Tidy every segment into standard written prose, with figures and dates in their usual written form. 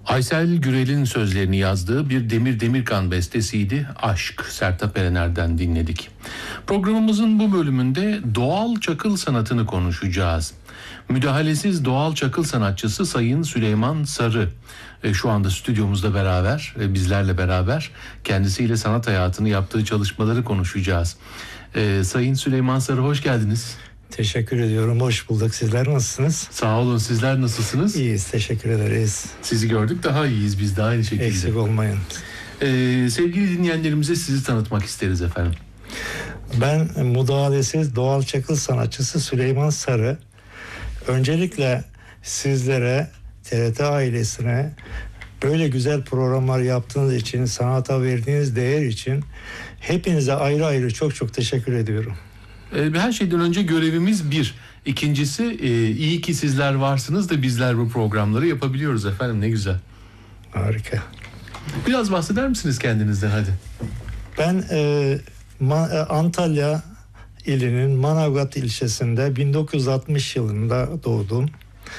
Aysel Gürel'in sözlerini yazdığı bir Demir Demirkan bestesiydi. Aşk, Sertab Erener'den dinledik. Programımızın bu bölümünde doğal çakıl sanatını konuşacağız. Müdahalesiz doğal çakıl sanatçısı Sayın Süleyman Sarı şu anda stüdyomuzda beraber, bizlerle beraber kendisiyle sanat hayatını, yaptığı çalışmaları konuşacağız. Sayın Süleyman Sarı, hoş geldiniz. Teşekkür ediyorum. Hoş bulduk. Sizler nasılsınız? Sağ olun. Sizler nasılsınız? İyiyiz. Teşekkür ederiz. Sizi gördük, daha iyiyiz biz de aynı şekilde. Eksik olmayın. Sevgili dinleyenlerimize sizi tanıtmak isteriz efendim. Ben müdahalesiz doğal çakıl sanatçısı Süleyman Sarı. Öncelikle sizlere, TRT ailesine böyle güzel programlar yaptığınız için, sanata verdiğiniz değer için hepinize ayrı ayrı çok çok teşekkür ediyorum. Her şeyden önce görevimiz bir. İkincisi iyi ki sizler varsınız da bizler bu programları yapabiliyoruz efendim, ne güzel. Harika. Biraz bahseder misiniz kendinizden hadi? Ben Antalya ilinin Manavgat ilçesinde 1960 yılında doğdum.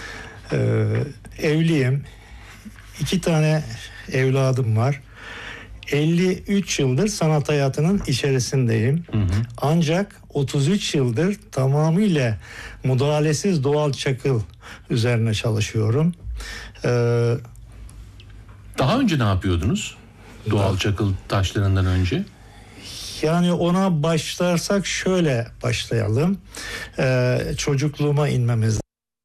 Evliyim. 2 tane evladım var. 53 yıldır sanat hayatının içerisindeyim. Hı hı. Ancak 33 yıldır tamamıyla müdahalesiz doğal çakıl üzerine çalışıyorum. Daha önce ne yapıyordunuz? Doğal çakıl taşlarından önce? Yani ona başlarsak şöyle başlayalım. Çocukluğuma inmemiz.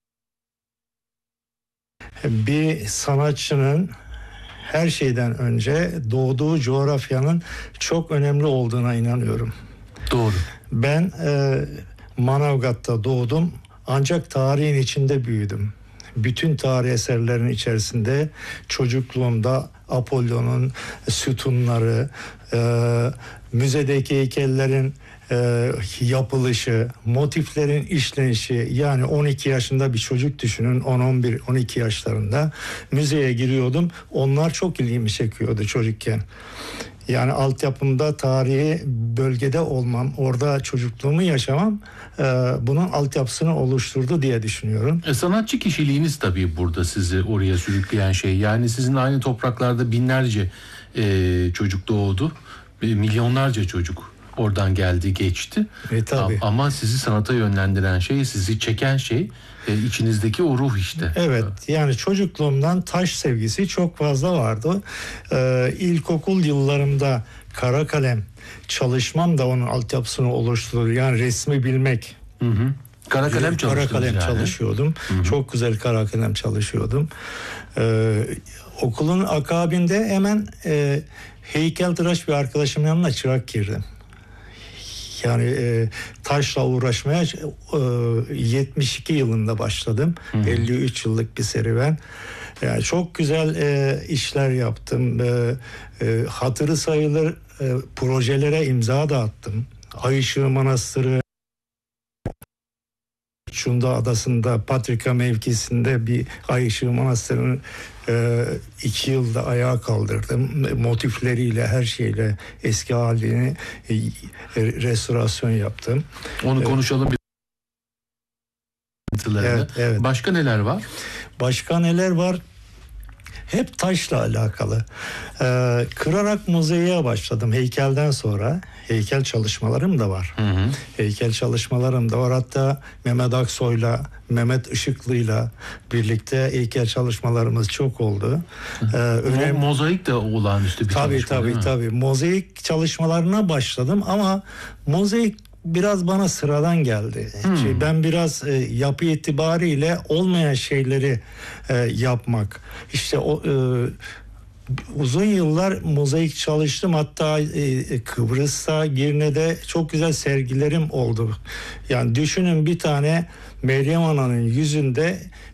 Bir sanatçının her şeyden önce doğduğu coğrafyanın çok önemli olduğuna inanıyorum. Doğru. Ben Manavgat'ta doğdum ancak tarihin içinde büyüdüm. Bütün tarih eserlerinin içerisinde çocukluğumda Apollon'un sütunları, müzedeki heykellerin yapılışı, motiflerin işlenişi, yani 12 yaşında bir çocuk düşünün, 10-11-12 yaşlarında müzeye giriyordum. Onlar çok ilgimi çekiyordu çocukken. Yani altyapımda tarihi bölgede olmam, orada çocukluğumu yaşamam bunun altyapısını oluşturdu diye düşünüyorum. Sanatçı kişiliğiniz tabii burada sizi oraya sürükleyen şey. Yani sizin aynı topraklarda binlerce çocuk doğdu, milyonlarca çocuk oradan geldi geçti. Tabii. Ama sizi sanata yönlendiren şey, sizi çeken şey içinizdeki o ruh işte. Evet, yani çocukluğumdan taş sevgisi çok fazla vardı. İlkokul yıllarımda kara kalem çalışmam da onun altyapısını oluşturdu. Yani resmi bilmek. Hı hı. Kara kalem çalışıyordum. Hı hı. Çok güzel kara kalem çalışıyordum. Okulun akabinde hemen heykeltıraş bir arkadaşımın yanına çırak girdim. Yani taşla uğraşmaya 72 yılında başladım. Hı hı. 53 yıllık bir serüven. Yani çok güzel işler yaptım. Hatırı sayılır projelere imza da attım. Ay Işığı Manastırı, Çunda Adası'nda Patrika mevkisinde bir Ay Işığı Manastırı'nın 2 yılda ayağa kaldırdım. Motifleriyle, her şeyle eski halini restorasyon yaptım. Onu konuşalım. Evet, evet. Başka neler var? Başka neler var? Hep taşla alakalı. Kırarak mozaiğe başladım heykelden sonra. Heykel çalışmalarım da var. Hı hı. Heykel çalışmalarım da var. Hatta Mehmet Aksoy'la, Mehmet Işıklı'yla birlikte heykel çalışmalarımız çok oldu. Mozaik de olağanüstü bir çalışma. Tabii. Mozaik çalışmalarına başladım ama mozaik biraz bana sıradan geldi. Ben biraz yapı itibariyle olmayan şeyleri yapmak. İşte uzun yıllar mozaik çalıştım. Hatta Kıbrıs'ta, Girne'de çok güzel sergilerim oldu. Yani düşünün, bir tane Meryem Ana'nın yüzünde